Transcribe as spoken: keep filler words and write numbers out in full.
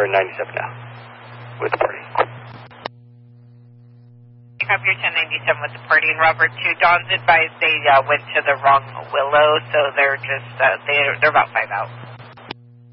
You're ninety-seven now with the party. Copy your ten ninety-seven with the party. And Robert, too, Don's advised they uh, went to the wrong Willow, so they're just, uh, they're, they're about five out.